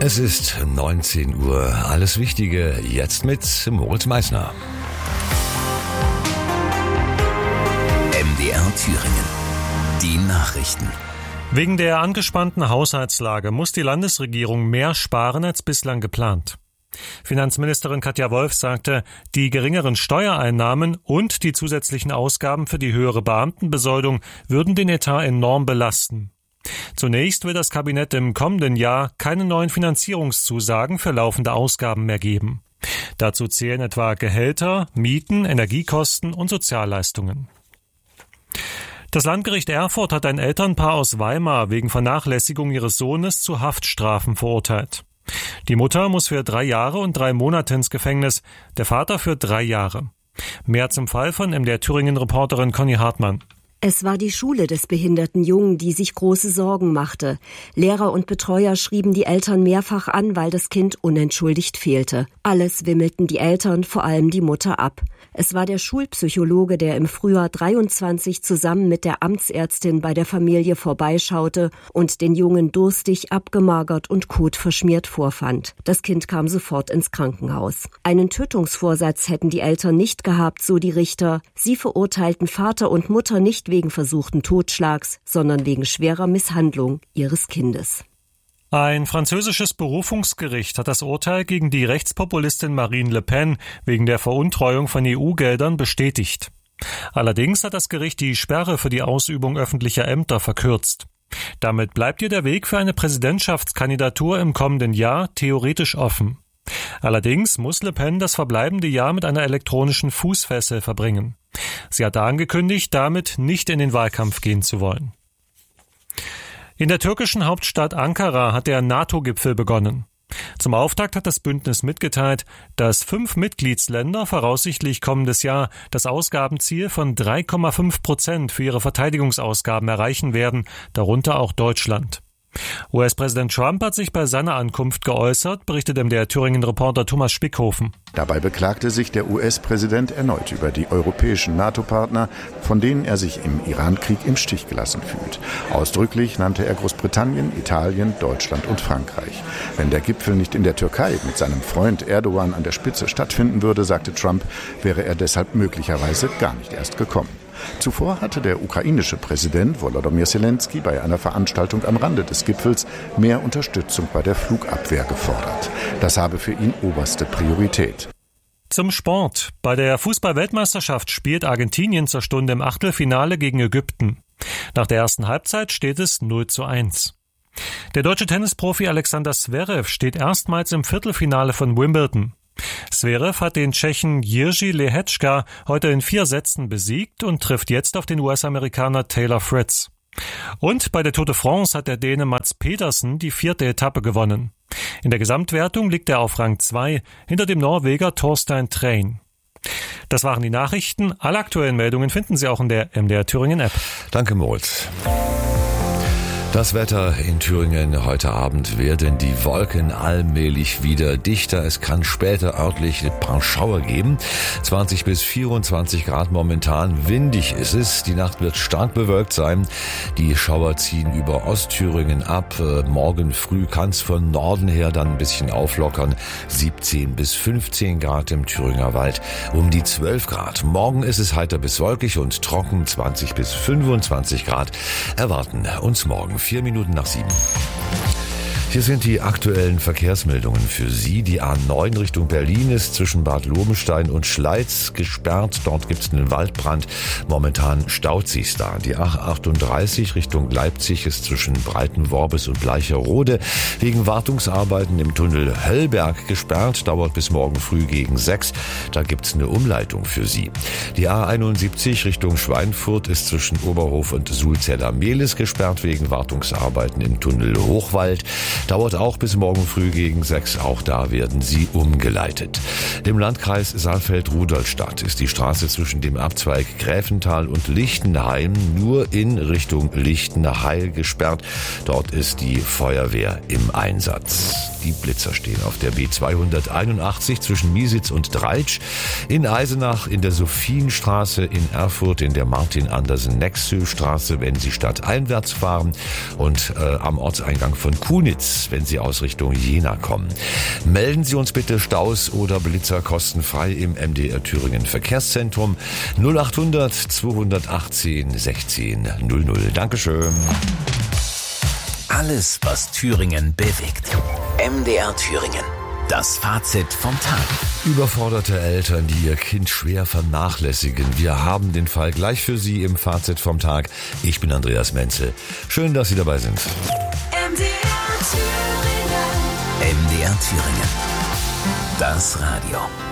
Es ist 19 Uhr. Alles Wichtige jetzt mit Moritz Meissner. MDR Thüringen. Die Nachrichten. Wegen der angespannten Haushaltslage muss die Landesregierung mehr sparen als bislang geplant. Finanzministerin Katja Wolf sagte, die geringeren Steuereinnahmen und die zusätzlichen Ausgaben für die höhere Beamtenbesoldung würden den Etat enorm belasten. Zunächst will das Kabinett im kommenden Jahr keine neuen Finanzierungszusagen für laufende Ausgaben mehr geben. Dazu zählen etwa Gehälter, Mieten, Energiekosten und Sozialleistungen. Das Landgericht Erfurt hat ein Elternpaar aus Weimar wegen Vernachlässigung ihres Sohnes zu Haftstrafen verurteilt. Die Mutter muss für 3 Jahre und 3 Monate ins Gefängnis, der Vater für 3 Jahre. Mehr zum Fall von MDR Thüringen-Reporterin Conny Hartmann. Es war die Schule des behinderten Jungen, die sich große Sorgen machte. Lehrer und Betreuer schrieben die Eltern mehrfach an, weil das Kind unentschuldigt fehlte. Alles wimmelten die Eltern, vor allem die Mutter, ab. Es war der Schulpsychologe, der im Frühjahr 23 zusammen mit der Amtsärztin bei der Familie vorbeischaute und den Jungen durstig, abgemagert und kotverschmiert vorfand. Das Kind kam sofort ins Krankenhaus. Einen Tötungsvorsatz hätten die Eltern nicht gehabt, so die Richter. Sie verurteilten Vater und Mutter nicht wegen versuchten Totschlags, sondern wegen schwerer Misshandlung ihres Kindes. Ein französisches Berufungsgericht hat das Urteil gegen die Rechtspopulistin Marine Le Pen wegen der Veruntreuung von EU-Geldern bestätigt. Allerdings hat das Gericht die Sperre für die Ausübung öffentlicher Ämter verkürzt. Damit bleibt ihr der Weg für eine Präsidentschaftskandidatur im kommenden Jahr theoretisch offen. Allerdings muss Le Pen das verbleibende Jahr mit einer elektronischen Fußfessel verbringen. Sie hatte angekündigt, damit nicht in den Wahlkampf gehen zu wollen. In der türkischen Hauptstadt Ankara hat der NATO-Gipfel begonnen. Zum Auftakt hat das Bündnis mitgeteilt, dass 5 Mitgliedsländer voraussichtlich kommendes Jahr das Ausgabenziel von 3,5% für ihre Verteidigungsausgaben erreichen werden, darunter auch Deutschland. US-Präsident Trump hat sich bei seiner Ankunft geäußert, berichtet der Thüringen-Reporter Thomas Spickhofen. Dabei beklagte sich der US-Präsident erneut über die europäischen NATO-Partner, von denen er sich im Iran-Krieg im Stich gelassen fühlt. Ausdrücklich nannte er Großbritannien, Italien, Deutschland und Frankreich. Wenn der Gipfel nicht in der Türkei mit seinem Freund Erdogan an der Spitze stattfinden würde, sagte Trump, wäre er deshalb möglicherweise gar nicht erst gekommen. Zuvor hatte der ukrainische Präsident Volodymyr Zelensky bei einer Veranstaltung am Rande des Gipfels mehr Unterstützung bei der Flugabwehr gefordert. Das habe für ihn oberste Priorität. Zum Sport. Bei der Fußball-Weltmeisterschaft spielt Argentinien zur Stunde im Achtelfinale gegen Ägypten. Nach der ersten Halbzeit steht es 0:1. Der deutsche Tennisprofi Alexander Zverev steht erstmals im Viertelfinale von Wimbledon. Zverev hat den Tschechen Jiří Lehečka heute in 4 Sätzen besiegt und trifft jetzt auf den US-Amerikaner Taylor Fritz. Und bei der Tour de France hat der Däne Mads Pedersen die 4. Etappe gewonnen. In der Gesamtwertung liegt er auf Rang 2 hinter dem Norweger Torstein Train. Das waren die Nachrichten. Alle aktuellen Meldungen finden Sie auch in der MDR Thüringen App. Danke, Moritz. Das Wetter in Thüringen heute Abend werden die Wolken allmählich wieder dichter. Es kann später örtlich ein paar Schauer geben. 20 bis 24 Grad momentan. Windig ist es. Die Nacht wird stark bewölkt sein. Die Schauer ziehen über Ostthüringen ab. Morgen früh kann es von Norden her dann ein bisschen auflockern. 17 bis 15 Grad im Thüringer Wald. Um die 12 Grad. Morgen ist es heiter bis wolkig und trocken. 20 bis 25 Grad erwarten uns morgen. 4 Minuten nach 7. Hier sind die aktuellen Verkehrsmeldungen für Sie. Die A9 Richtung Berlin ist zwischen Bad Lobenstein und Schleiz gesperrt. Dort gibt es einen Waldbrand. Momentan staut sich's da. Die A38 Richtung Leipzig ist zwischen Breitenworbis und Bleicherode wegen Wartungsarbeiten im Tunnel Höllberg gesperrt. Dauert bis morgen früh gegen 6. Da gibt's eine Umleitung für Sie. Die A71 Richtung Schweinfurt ist zwischen Oberhof und Sulzeller-Mehlis gesperrt wegen Wartungsarbeiten im Tunnel Hochwald. Dauert auch bis morgen früh gegen 6. Auch da werden sie umgeleitet. Im Landkreis Saalfeld-Rudolstadt ist die Straße zwischen dem Abzweig Gräfental und Lichtenheim nur in Richtung Lichtenheil gesperrt. Dort ist die Feuerwehr im Einsatz. die Blitzer stehen auf der B281 zwischen Miesitz und Dreitsch, in Eisenach, in der Sophienstraße, in Erfurt, in der Martin-Andersen-Nexö-Straße, wenn Sie stadteinwärts fahren, und am Ortseingang von Kunitz, wenn Sie aus Richtung Jena kommen. Melden Sie uns bitte Staus oder Blitzer kostenfrei im MDR Thüringen Verkehrszentrum 0800 218 16 00. Dankeschön. Alles, was Thüringen bewegt. MDR Thüringen. Das Fazit vom Tag. Überforderte Eltern, die ihr Kind schwer vernachlässigen. Wir haben den Fall gleich für Sie im Fazit vom Tag. Ich bin Andreas Menzel. Schön, dass Sie dabei sind. MDR Thüringen. Das Radio.